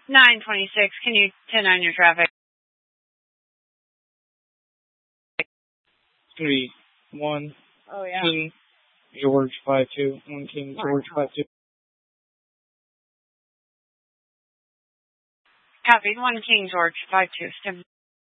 926, can you 10-9 your traffic? 3, 1, Oh, yeah. King George 52, 1 King George 52. Copied, 1 King George 52.